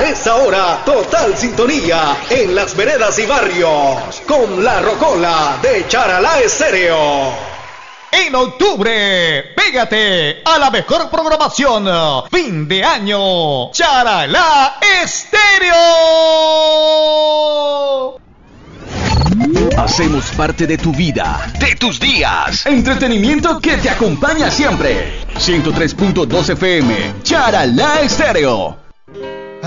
esta hora, total sintonía en las veredas y barrios con La Rocola de Charalá Estéreo. En octubre, pégate a la mejor programación. Fin de año, Charalá Estéreo. Hacemos parte de tu vida, de tus días. Entretenimiento que te acompaña siempre. 103.2 FM, Charalá Estéreo.